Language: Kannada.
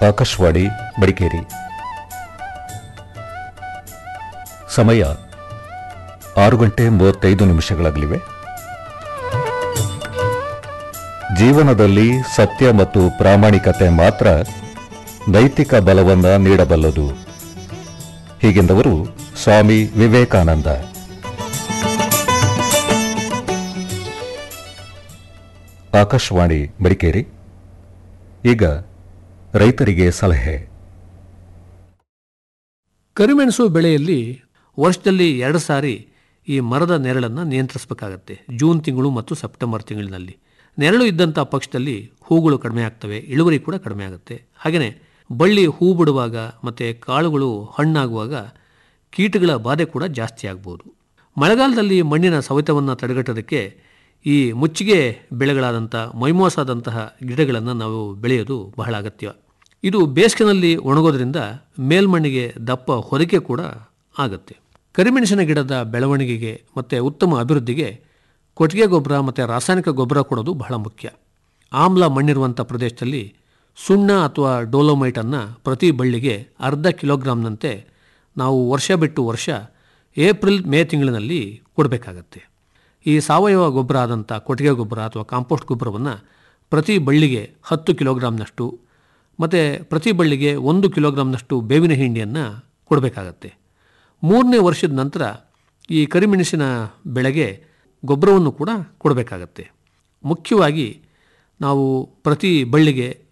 ಆಕಾಶವಾಣಿ ಮಡಿಕೇರಿ. ಸಮಯ 6:35 ಜೀವನದಲ್ಲಿ ಸತ್ಯ ಮತ್ತು ಪ್ರಾಮಾಣಿಕತೆ ಮಾತ್ರ ನೈತಿಕ ಬಲವನ್ನು ನೀಡಬಲ್ಲದು. ಹೀಗೆಂದವರು ಸ್ವಾಮಿ ವಿವೇಕಾನಂದ. ಆಕಾಶವಾಣಿ ಮಡಿಕೇರಿ. ಈಗ ರೈತರಿಗೆ ಸಲಹೆ. ಕರಿಮೆಣಸು ಬೆಳೆಯಲ್ಲಿ ವರ್ಷದಲ್ಲಿ 2 ಸಾರಿ ಈ ಮರದ ನೆರಳನ್ನು ನಿಯಂತ್ರಿಸಬೇಕಾಗತ್ತೆ. ಜೂನ್ ತಿಂಗಳು ಮತ್ತು ಸೆಪ್ಟೆಂಬರ್ ತಿಂಗಳಿನಲ್ಲಿ ನೆರಳು ಇದ್ದಂಥ ಪಕ್ಷದಲ್ಲಿ ಹೂಗಳು ಕಡಿಮೆ ಆಗ್ತವೆ, ಇಳುವರಿ ಕೂಡ ಕಡಿಮೆ ಆಗುತ್ತೆ. ಹಾಗೆಯೇ ಬಳ್ಳಿ ಹೂ ಬಿಡುವಾಗ ಮತ್ತು ಕಾಳುಗಳು ಹಣ್ಣಾಗುವಾಗ ಕೀಟಗಳ ಬಾಧೆ ಕೂಡ ಜಾಸ್ತಿ ಆಗ್ಬೋದು. ಮಳೆಗಾಲದಲ್ಲಿ ಮಣ್ಣಿನ ಸವೆತವನ್ನು ತಡೆಗಟ್ಟೋದಕ್ಕೆ ಈ ಮುಚ್ಚಿಗೆ ಬೆಳೆಗಳಾದಂಥ ಮೈಮೋಸಾದಂತಹ ಗಿಡಗಳನ್ನು ನಾವು ಬೆಳೆಯೋದು ಬಹಳ ಅಗತ್ಯ. ಇದು ಬೇಸಿಗೆನಲ್ಲಿ ಒಣಗೋದ್ರಿಂದ ಮೇಲ್ಮಣ್ಣಿಗೆ ದಪ್ಪ ಹೊದಿಕೆ ಕೂಡ ಆಗುತ್ತೆ. ಕರಿಮೆಣಸಿನ ಗಿಡದ ಬೆಳವಣಿಗೆಗೆ ಮತ್ತು ಉತ್ತಮ ಅಭಿವೃದ್ಧಿಗೆ ಕೊಟ್ಟಿಗೆ ಗೊಬ್ಬರ ಮತ್ತು ರಾಸಾಯನಿಕ ಗೊಬ್ಬರ ಕೊಡೋದು ಬಹಳ ಮುಖ್ಯ. ಆಮ್ಲ ಮಣ್ಣಿರುವಂಥ ಪ್ರದೇಶದಲ್ಲಿ ಸುಣ್ಣ ಅಥವಾ ಡೋಲೋಮೈಟನ್ನು ಪ್ರತಿ ಬಳ್ಳಿಗೆ 0.5 ಕಿಲೋಗ್ರಾಂನಂತೆ ನಾವು ವರ್ಷ ಬಿಟ್ಟು ವರ್ಷ ಏಪ್ರಿಲ್ ಮೇ ತಿಂಗಳಿನಲ್ಲಿ ಕೊಡಬೇಕಾಗತ್ತೆ. ಈ ಸಾವಯವ ಗೊಬ್ಬರ ಆದಂಥ ಕೊಟ್ಟಿಗೆ ಗೊಬ್ಬರ ಅಥವಾ ಕಾಂಪೋಸ್ಟ್ ಗೊಬ್ಬರವನ್ನು ಪ್ರತಿ ಬಳ್ಳಿಗೆ 10 ಕಿಲೋಗ್ರಾಂನಷ್ಟು ಮತ್ತು ಪ್ರತಿ ಬಳ್ಳಿಗೆ 1 ಕಿಲೋಗ್ರಾಂನಷ್ಟು ಬೇವಿನ ಹಿಂಡಿಯನ್ನು ಕೊಡಬೇಕಾಗತ್ತೆ. 3ನೇ ವರ್ಷದ ನಂತರ ಈ ಕರಿಮೆಣಸಿನ ಬೆಳೆಗೆ ಗೊಬ್ಬರವನ್ನು ಕೂಡ ಕೊಡಬೇಕಾಗತ್ತೆ. ಮುಖ್ಯವಾಗಿ ನಾವು ಪ್ರತಿ ಬಳ್ಳಿಗೆ